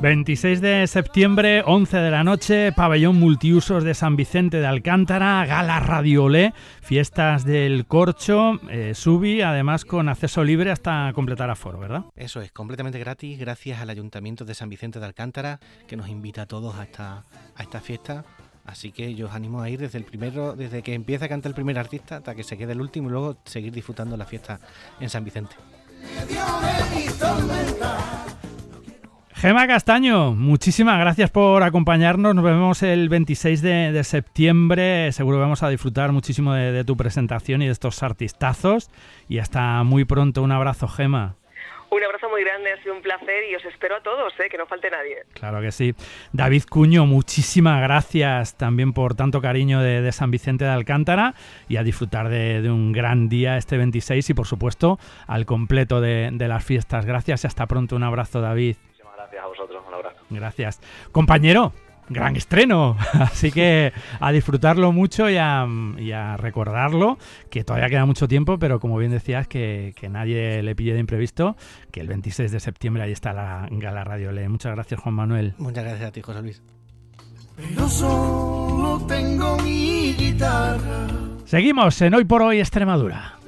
26 de septiembre, 11 de la noche, pabellón multiusos de San Vicente de Alcántara, Gala Radio Olé, fiestas del Corcho, Subi, además con acceso libre hasta completar aforo, ¿verdad? Eso es, completamente gratis, gracias al Ayuntamiento de San Vicente de Alcántara, que nos invita a todos a esta fiesta. Así que yo os animo a ir desde que empieza a cantar el primer artista hasta que se quede el último y luego seguir disfrutando la fiesta en San Vicente. Gema Castaño, muchísimas gracias por acompañarnos. Nos vemos el 26 de septiembre. Seguro que vamos a disfrutar muchísimo de tu presentación y de estos artistazos. Y hasta muy pronto. Un abrazo, Gema. Un abrazo muy grande, ha sido un placer y os espero a todos, que no falte nadie. Claro que sí. David Cuño, muchísimas gracias también por tanto cariño de San Vicente de Alcántara y a disfrutar de un gran día este 26 y por supuesto al completo de las fiestas. Gracias y hasta pronto. Un abrazo, David. Muchísimas gracias a vosotros, un abrazo. Gracias. Compañero, gran estreno, así que a disfrutarlo mucho y a recordarlo, que todavía queda mucho tiempo, pero como bien decías, que nadie le pille de imprevisto, que el 26 de septiembre ahí está la Gala Radio Olé. Muchas gracias, Juan Manuel. Muchas gracias a ti, José Luis. Pero solo tengo mi guitarra. Seguimos en Hoy por Hoy Extremadura.